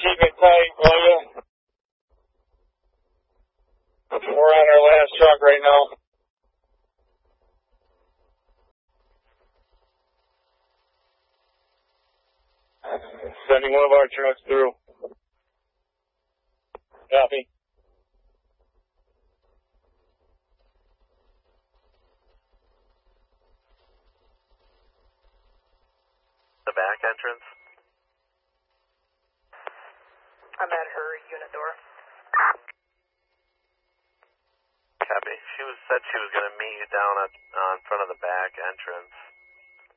keep it tight, will you? We're on our last truck right now. Sending one of our trucks through. Copy. The back entrance? I'm at her unit door. Copy. Said she was going to meet you down on front of the back entrance.